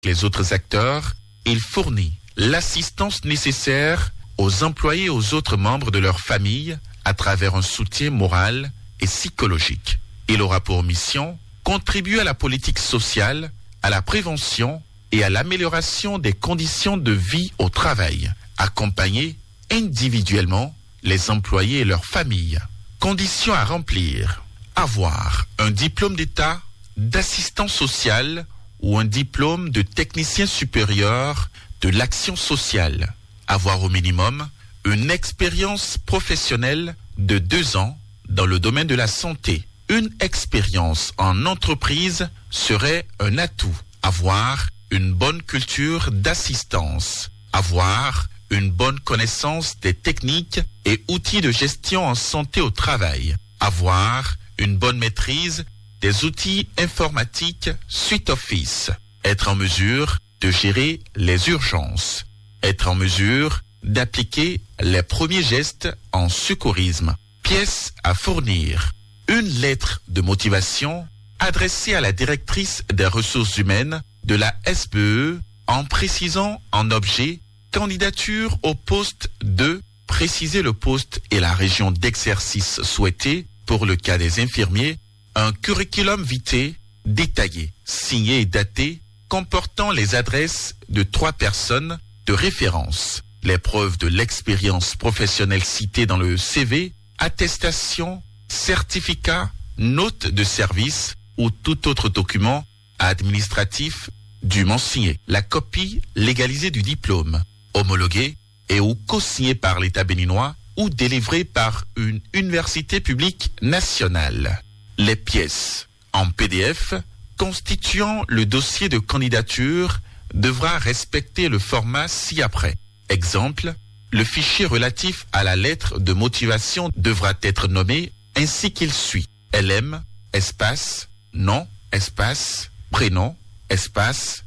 les autres acteurs, il fournit l'assistance nécessaire aux employés et aux autres membres de leur famille à travers un soutien moral et psychologique. Il aura pour mission contribuer à la politique sociale, à la prévention et à l'amélioration des conditions de vie au travail, accompagner individuellement les employés et leurs familles. Conditions à remplir: avoir un diplôme d'État d'assistant social ou un diplôme de technicien supérieur de l'action sociale. Avoir au minimum une expérience professionnelle de 2 ans dans le domaine de la santé. Une expérience en entreprise serait un atout. Avoir une bonne culture d'assistance. Avoir une bonne connaissance des techniques et outils de gestion en santé au travail. Avoir une bonne maîtrise des outils informatiques suite Office. Être en mesure de gérer les urgences. Être en mesure d'appliquer les premiers gestes en secourisme. Pièces à fournir: une lettre de motivation adressée à la directrice des ressources humaines de la SBE en précisant en objet candidature au poste de, préciser le poste et la région d'exercice souhaitée pour le cas des infirmiers, un curriculum vitae détaillé, signé et daté, comportant les adresses de 3 personnes de référence, les preuves de l'expérience professionnelle citée dans le CV, attestation, certificat, note de service ou tout autre document administratif dûment signé, la copie légalisée du diplôme, homologué et ou co-signé par l'État béninois ou délivré par une université publique nationale. Les pièces en PDF constituant le dossier de candidature devra respecter le format ci-après. Exemple, le fichier relatif à la lettre de motivation devra être nommé ainsi qu'il suit: LM, espace, nom, espace, prénom, espace,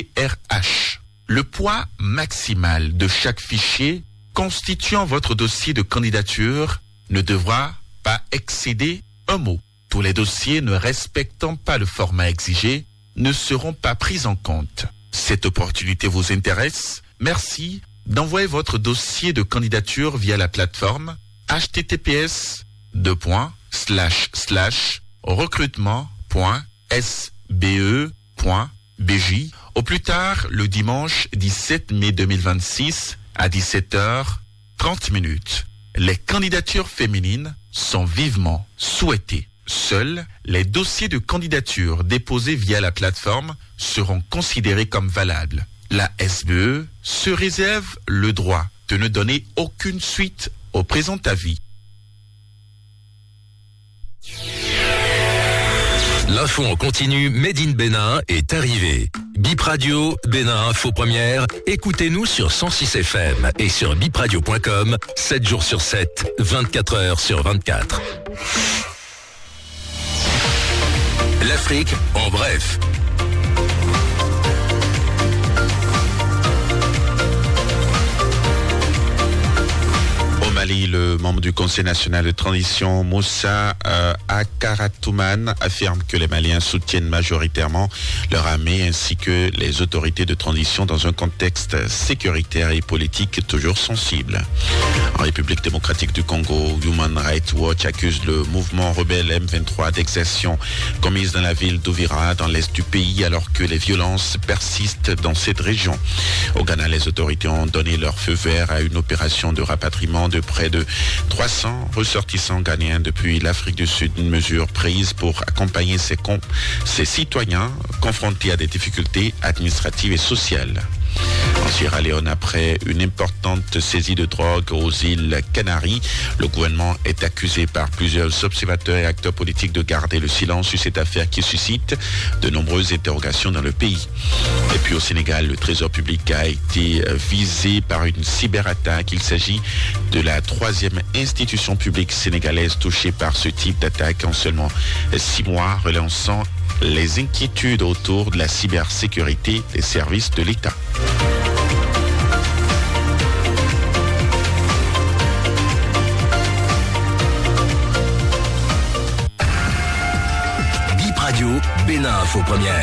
DRH. Le poids maximal de chaque fichier constituant votre dossier de candidature ne devra pas excéder 1 mot. Tous les dossiers ne respectant pas le format exigé ne seront pas pris en compte. Cette opportunité vous intéresse? Merci d'envoyer votre dossier de candidature via la plateforme https://recrutement.sbe.bj au plus tard le dimanche 17 mai 2026 à 17h30. Les candidatures féminines sont vivement souhaitées. Seuls les dossiers de candidature déposés via la plateforme seront considérés comme valables. La SBE se réserve le droit de ne donner aucune suite au présent avis. L'info en continu Made in Bénin est arrivée. Bip Radio, Bénin Info Première, écoutez-nous sur 106 FM et sur bipradio.com, 7 jours sur 7, 24 heures sur 24. L'Afrique en bref. Au Mali, le membre du Conseil national de transition, Moussa Akaratouman, affirme que les Maliens soutiennent majoritairement leur armée ainsi que les autorités de transition dans un contexte sécuritaire et politique toujours sensible. En République démocratique du Congo, Human Rights Watch accuse le mouvement rebelle M23 d'exactions commises dans la ville d'Ouvira, dans l'est du pays, alors que les violences persistent dans cette région. Au Ghana, les autorités ont donné leur feu vert à une opération de rapatriement de près de 300 ressortissants ghanéens depuis l'Afrique du Sud, une mesure prise pour accompagner ces citoyens confrontés à des difficultés administratives et sociales. En Sierra Leone, après une importante saisie de drogue aux îles Canaries, le gouvernement est accusé par plusieurs observateurs et acteurs politiques de garder le silence sur cette affaire qui suscite de nombreuses interrogations dans le pays. Et puis au Sénégal, le Trésor public a été visé par une cyberattaque. Il s'agit de la 3e institution publique sénégalaise touchée par ce type d'attaque en seulement 6 mois, relançant les inquiétudes autour de la cybersécurité des services de l'État. Bip Radio, Bénin Info Première.